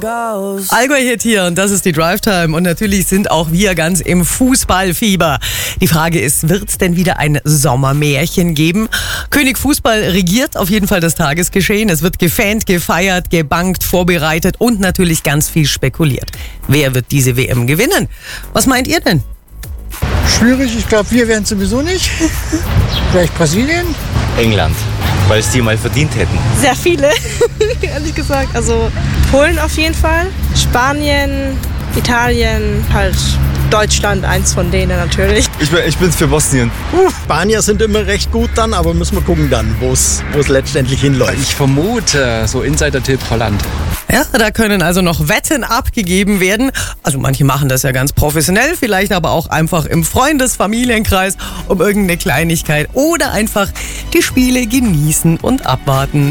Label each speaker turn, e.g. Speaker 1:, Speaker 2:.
Speaker 1: Allgäu Hit hier und das ist die Drive Time und natürlich sind auch wir ganz im Fußballfieber. Die Frage ist, wird es denn wieder ein Sommermärchen geben? König Fußball regiert auf jeden Fall das Tagesgeschehen. Es wird gefant, gefeiert, gebankt, vorbereitet und natürlich ganz viel spekuliert. Wer wird diese WM gewinnen? Was meint ihr denn?
Speaker 2: Schwierig, ich glaube, wir werden sowieso nicht. Vielleicht Brasilien?
Speaker 3: England, weil es die mal verdient hätten.
Speaker 4: Sehr viele, ehrlich gesagt. Also Polen auf jeden Fall, Spanien, Italien, halt Deutschland, eins von denen natürlich.
Speaker 3: Ich bin's für Bosnien.
Speaker 5: Spanier sind immer recht gut dann, aber müssen wir gucken dann, wo es letztendlich hinläuft.
Speaker 6: Ich vermute, so Insider-Tipp Holland.
Speaker 1: Ja, da können also noch Wetten abgegeben werden. Also manche machen das ja ganz professionell, vielleicht aber auch einfach im Freundes-Familienkreis um irgendeine Kleinigkeit oder einfach die Spiele genießen und abwarten.